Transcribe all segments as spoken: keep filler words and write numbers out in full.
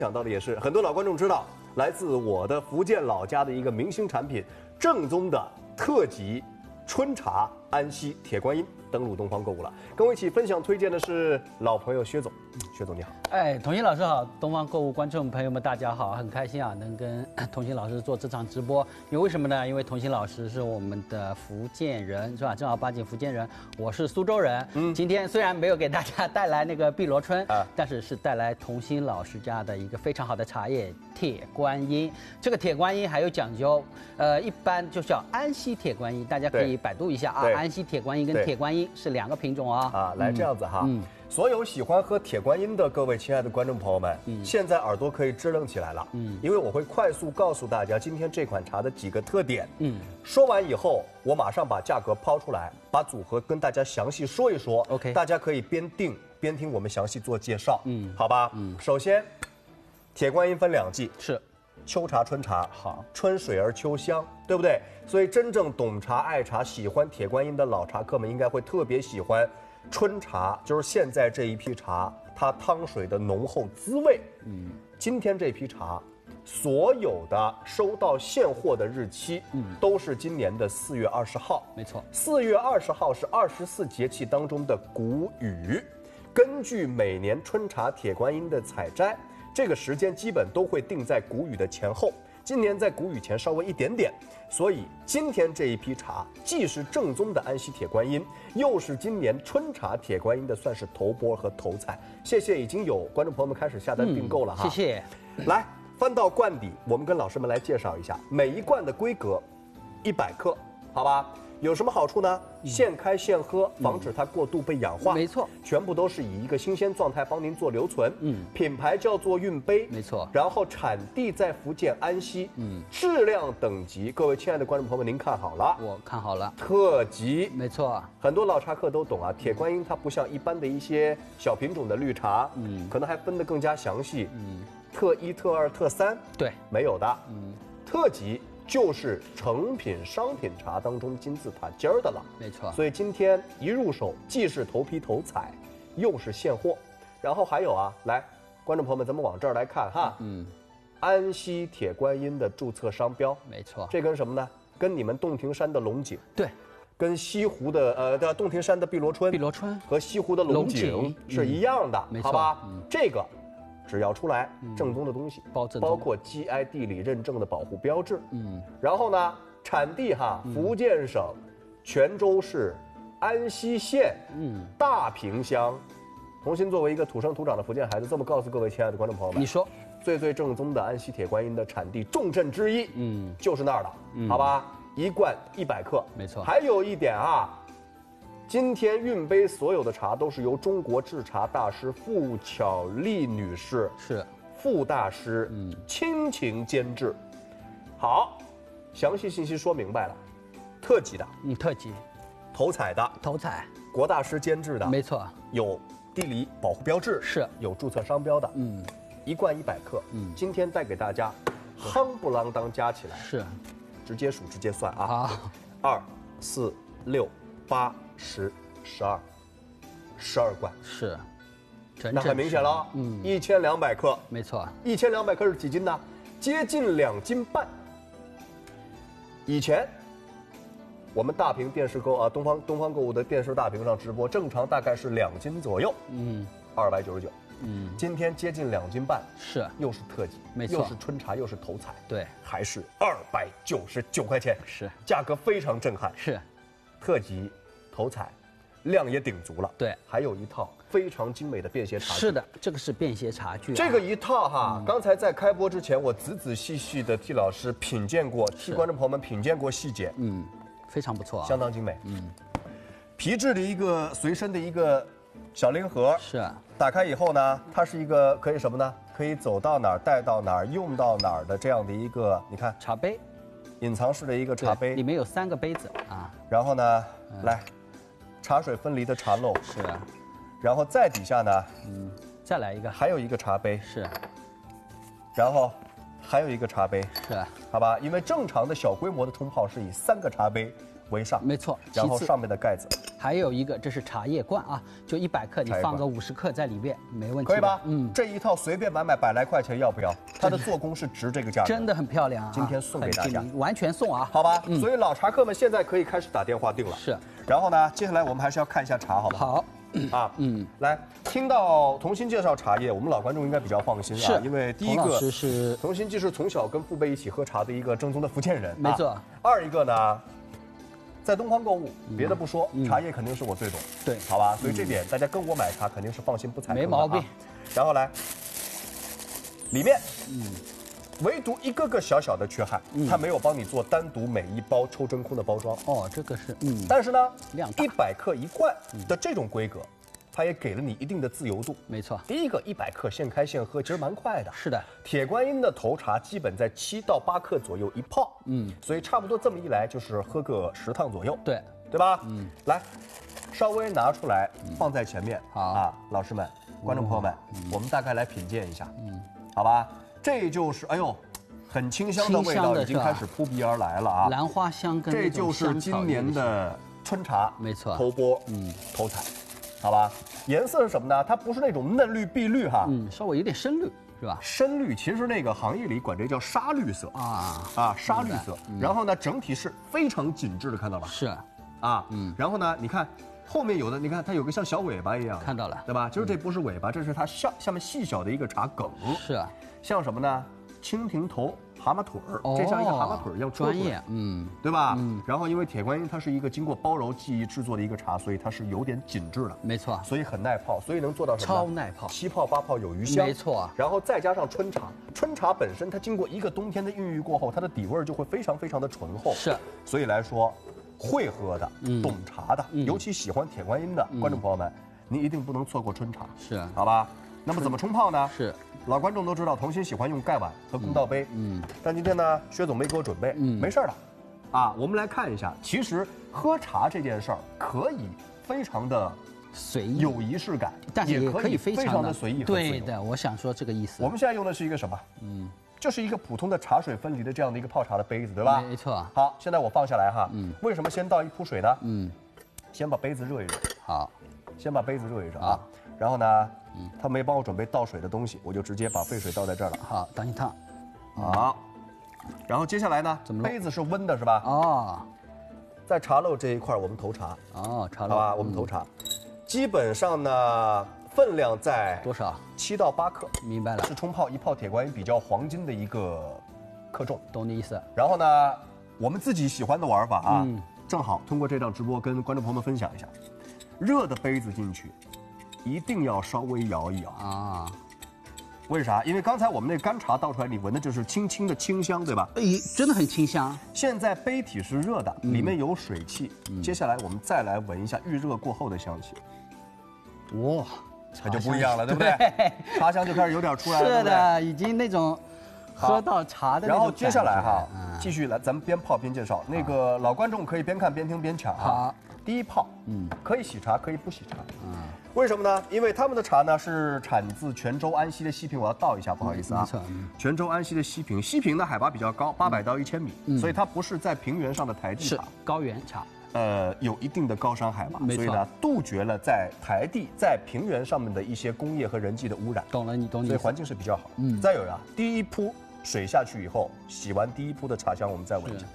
想到的也是很多老观众知道，来自我的福建老家的一个明星产品，正宗的特级春茶安溪铁观音登陆东方购物了。跟我一起分享推荐的是老朋友薛总，薛总你好。 哎，童心老师好，东方购物观众朋友们大家好，很开心啊，能跟童心老师做这场直播。因为为什么呢？因为童心老师是我们的福建人，是吧？正儿八经福建人，我是苏州人。嗯，今天虽然没有给大家带来那个碧螺春啊，但是是带来童心老师家的一个非常好的茶叶铁观音。这个铁观音还有讲究，呃，一般就叫安溪铁观音，大家可以百度一下啊。安溪铁观音跟铁观音是两个品种啊。 啊，来这样子哈。嗯。所有喜欢喝铁观音的各位亲爱的观众朋友们，嗯，现在耳朵可以支棱起来了，嗯，因为我会快速告诉大家今天这款茶的几个特点，嗯，说完以后，我马上把价格抛出来，把组合跟大家详细说一说 ，OK， 大家可以边定边听我们详细做介绍，嗯，好吧，嗯，首先，铁观音分两季， 是， 秋茶、春茶， 好， 春水而秋香，对不对？所以真正懂茶、爱茶、喜欢铁观音的老茶客们应该会特别喜欢。春茶就是现在这一批茶，它汤水的浓厚滋味。嗯，今天这批茶，所有的收到现货的日期，嗯，都是今年的四月二十号。 没错， 四月二十号是二十四节气当中的谷雨。根据每年春茶铁观音的采摘，这个时间基本都会定在谷雨的前后。今年在谷雨前稍微一点点，所以今天这一批茶既是正宗的安溪铁观音，又是今年春茶铁观音的算是头钵和头彩。谢谢，已经有观众朋友们开始下单订购了哈、 嗯。谢谢。 来翻到罐底，我们跟老师们来介绍一下每一罐的规格，一百克，好吧？有什么好处呢？现开现喝，防止它过度被氧化。 没错， 全部都是以一个新鲜状态帮您做留存。嗯，品牌叫做韵杯。 没错。 然后产地在福建安溪。嗯，质量等级，各位亲爱的观众朋友们，您看好了？ 我看好了。 特级。 没错。 很多老茶客都懂啊，铁观音它不像一般的一些小品种的绿茶，嗯，可能还分得更加详细。嗯，特一、特二、特三。 对， 没有的。嗯，特级。就是成品商品茶当中金字塔尖儿的了， 没错。 所以今天一入手，既是头批头采，又是现货。然后还有啊，来，观众朋友们，咱们往这儿来看哈，嗯，安溪铁观音的注册商标， 没错。 这跟什么呢？跟你们洞庭山的龙井， 对， 跟西湖的呃的洞庭山的碧螺春， 碧螺春和西湖的龙井是一样的， 没错， 好吧？嗯，这个。只要出来正宗的东西， 包正包括 G I 地理认证的保护标志。嗯，然后呢，产地哈，福建省泉州市安溪县，嗯，大坪乡。童心作为一个土生土长的福建孩子，这么告诉各位亲爱的观众朋友们， 你说， 最最正宗的安溪铁观音的产地重镇之一，嗯，就是那儿的，嗯、好吧？一罐一百克， 没错。 还有一点啊。今天韵杯所有的茶都是由中国制茶大师傅巧丽女士是傅大师嗯倾情监制。好，详细信息说明白了，特级的， 嗯，特级， 头采的， 头采， 国大师监制的， 没错， 有地理保护标志， 是有注册商标的，嗯，一罐一百克，嗯，今天带给大家，夯不啷当加起来是， 直接数直接算啊， 好， 二四六八。十、十二、十二罐是， 那很明显了，嗯，一千两百克， 没错， 一千两百克是几斤呢？接近两斤半。以前我们大屏电视购啊，东方东方购物的电视大屏上直播，正常大概是两斤左右，嗯，二百九十九，嗯，今天接近两斤半， 是， 又是特级， 没错， 又是春茶，又是头采， 对， 还是二百九十九块钱， 是， 价格非常震撼， 是， 特级。头采，量也顶足了。 对， 还有一套非常精美的便携茶具。 是的，这个是便携茶具、啊。 这个一套哈，嗯、刚才在开播之前，我仔仔细细的替老师品鉴过，替观众朋友们品鉴过细节。 嗯，非常不错、啊， 相当精美。嗯，皮质的一个随身的一个小拎盒。 是、啊。 打开以后呢，它是一个可以什么呢？可以走到哪儿带到哪儿，用到哪儿的这样的一个，你看茶杯， 隐藏式的一个茶杯， 里面有三个杯子啊。 然后呢，嗯、来。茶水分离的茶漏是， 然后再底下呢， 嗯，再来一个， 还有一个茶杯是， 然后还有一个茶杯是， 好吧？因为正常的小规模的冲泡是以三个茶杯为上， 没错， 然后上面的盖子还有一个这是茶叶罐啊，就一百克，你放个五十克在里边，没问题。 可以吧？ 嗯， 这一套随便买买百来块钱，要不要？它的做工是值这个价格， 真的很漂亮啊！ 今天送给大家， 完全送啊， 好吧？所以老茶客们现在可以开始打电话订了。 是。 然后呢，接下来我们还是要看一下茶，好不好？ 好。 啊，嗯，来，听到童心介绍茶叶，我们老观众应该比较放心啊， 是， 因为第一个是童心既是从小跟父辈一起喝茶的一个正宗的福建人， 没错。 啊、二一个呢，在东方购物，别的不说，嗯、茶叶肯定是我最懂， 对， 好吧？所以这点大家跟我买茶肯定是放心不踩坑的， 没毛病。 啊、然后来，里面，嗯。唯独一个个小小的缺憾，嗯、它没有帮你做单独每一包抽真空的包装。 哦，这个是，嗯。 但是呢， 量大， 一百克一罐的这种规格，它也给了你一定的自由度。 没错。 第一个一百克现开现喝，其实蛮快的。 是的。 铁观音的头茶基本在七到八克左右一泡，嗯，所以差不多这么一来就是喝个十趟左右。 对， 对吧？嗯。来，稍微拿出来放在前面。 好啊，老师们、观众朋友们，我们大概来品鉴一下。嗯，好吧。这就是哎呦，很清香的味道已经开始扑鼻而来了啊！ 兰花香跟这就是今年的春茶， 没错， 头钵，嗯，头彩，好吧？颜色是什么呢？它不是那种嫩绿碧绿哈， 嗯，稍微有点深绿是吧？ 深绿，其实那个行业里管这叫沙绿色啊啊，沙绿色。然后呢，整体是非常紧致的，看到了？ 是， 啊，嗯。然后呢，你看。后面有的，你看它有个像小尾巴一样， 看到了， 对吧？就是这不是尾巴，这是它下下面细小的一个茶梗。 是啊， 像什么呢？蜻蜓头、蛤蟆腿儿，这像一个蛤蟆腿儿一样专业，嗯， 对吧？嗯。然后因为铁观音它是一个经过包揉技艺制作的一个茶，所以它是有点紧致的， 没错， 所以很耐泡，所以能做到什么？ 超耐泡， 七泡八泡有余香， 没错。 然后再加上春茶，春茶本身它经过一个冬天的孕育过后，它的底味就会非常非常的醇厚， 是， 所以来说。会喝的、嗯、懂茶的，嗯、尤其喜欢铁观音的、嗯、观众朋友们，你一定不能错过春茶， 是， 好吧？那么怎么冲泡呢？ 是， 老观众都知道，童心喜欢用盖碗和公道杯，嗯，但今天呢，薛总没给我准备，嗯，没事的，啊，我们来看一下，其实喝茶这件事儿可以非常的随意， 有仪式感， 但是也可以非常的随意， 对的，我想说这个意思。 我们现在用的是一个什么？嗯。就是一个普通的茶水分离的这样的一个泡茶的杯子，对吧？ 没错。 好，现在我放下来哈。嗯。为什么先倒一壶水呢？嗯。先把杯子热一热。 好。 先把杯子热一热啊。然后呢，嗯，他没帮我准备倒水的东西，我就直接把沸水倒在这儿了。 好，等一烫。 好。然后接下来呢？ 怎么？ 杯子是温的，是吧？ 哦。 在茶漏这一块，我们投茶。 哦，茶漏。 好吧，我们投茶。基本上呢。分量在多少？ 七到八克， 明白了。 是冲泡一泡铁观音比较黄金的一个克重， 懂你意思。 然后呢，我们自己喜欢的玩法啊，嗯、正好通过这档直播跟观众朋友们分享一下。热的杯子进去，一定要稍微摇一摇啊。为啥？因为刚才我们那干茶倒出来，你闻的就是轻轻的清香，对吧？ 哎，真的很清香。 现在杯体是热的，里面有水汽。嗯、接下来我们再来闻一下预热过后的香气。 哇！ 它就不一样了，对不对？茶香就开始有点出来了， 是的，已经那种喝到茶的那种。 然后接下来哈，继续来，咱们边泡边介绍。那个老观众可以边看边听边抢啊。 好， 第一泡，嗯，可以洗茶，可以不洗茶。嗯，为什么呢？因为他们的茶呢是产自泉州安溪的西平，我要倒一下，不好意思啊。 没错。 泉州安溪的西平，西平呢海拔比较高，八百到一千米，所以它不是在平原上的台地茶， 是高原茶。 呃，有一定的高山海拔，所以呢，杜绝了在台地、在平原上面的一些工业和人际的污染。 懂了，你懂你。 所以环境是比较好。嗯。再有呀，第一扑水下去以后，洗完第一扑的茶香，我们再闻一下。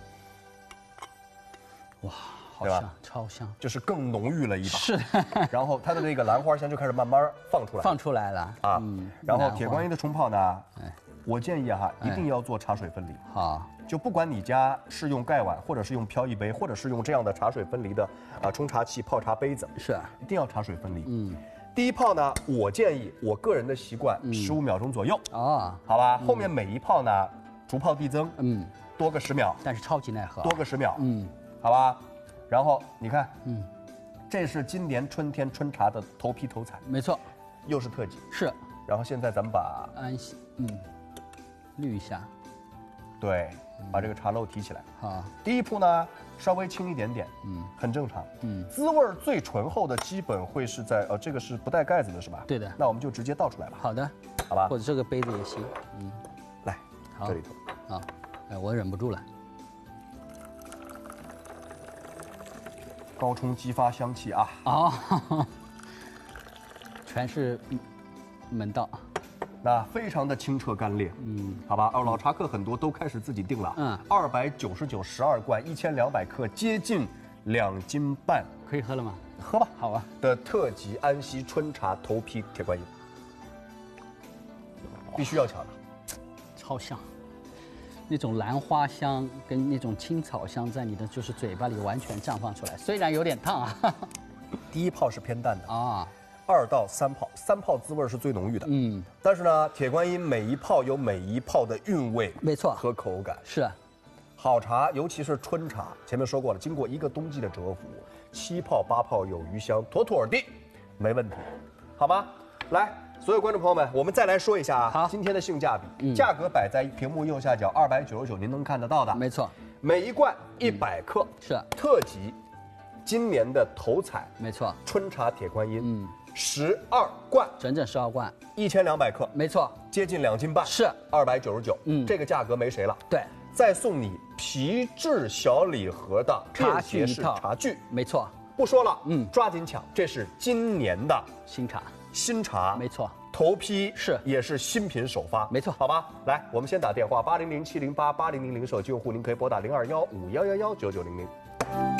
哇，好香，超香， 就是更浓郁了一把。 是。 然后它的那个兰花香就开始慢慢放出来。 放出来了啊。嗯。然后铁观音的冲泡呢，哎，我建议哈，一定要做茶水分离。 好。 就不管你家是用盖碗，或者是用飘逸杯，或者是用这样的茶水分离的啊冲茶器、泡茶杯子， 是一定要茶水分离。嗯，第一泡呢，我建议我个人的习惯十五秒钟左右啊，好吧。后面每一泡呢，逐泡递增，嗯，多个十秒， 但是超级耐喝， 多个十秒，嗯，好吧。然后你看，嗯，这是今年春天春茶的头批头彩， 没错， 又是特级， 是。 然后现在咱们把安溪，嗯，滤一下， 对。把这个茶漏提起来。 好， 第一扑呢稍微轻一点点，嗯，很正常。嗯，滋味最醇厚的基本会是在呃，这个是不带盖子的是吧？ 对的。 那我们就直接倒出来吧。 好的， 好吧。 或者这个杯子也行。嗯， 来，这里头。 好，哎，我忍不住了。 高冲激发香气啊！ 哦，全是门道。 那非常的清澈干裂，嗯，好吧。哦，老茶客很多都开始自己订了， 嗯， 二百九十九十二罐，一千两百克，接近两斤半， 可以喝了吗？ 喝吧， 好吧。 的特级安溪春茶头批铁观音，必须要抢的， 超香。那种兰花香跟那种青草香在你的就是嘴巴里完全绽放出来，虽然有点烫啊。 第一泡是偏淡的啊， 二到三泡，三泡滋味是最浓郁的。 嗯， 但是呢，铁观音每一泡有每一泡的韵味， 没错， 和口感是。 好茶，尤其是春茶，前面说过了，经过一个冬季的蛰伏，七泡八泡有余香，妥妥的，没问题，好吧？来。所有观众朋友们，我们再来说一下啊， 好， 今天的性价比， 嗯、 价格摆在屏幕右下角，二百九十九，您能看得到的， 没错。 每一罐一百克， 嗯、是特级，今年的头彩， 没错， 春茶铁观音， 嗯， 十二罐， 整整十二罐， 一千两百克， 没错， 接近两斤半， 是二百九十九， 嗯， 这个价格没谁了， 对， 再送你皮质小礼盒的茶具一套， 茶具， 没错， 不说了， 嗯， 抓紧抢，这是今年的新茶， 新茶， 没错。 头批是也是新品首发， 没错， 好吧，来，我们先打电话八零零七零八八零零零手机用户，您可以拨打零二幺五幺幺幺九九零零。